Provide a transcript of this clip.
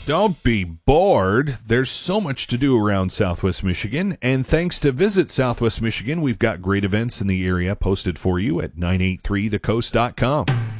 Don't be bored. There's so much to do around Southwest Michigan, and thanks to Visit Southwest Michigan, we've got great events in the area posted for you at 983thecoast.com.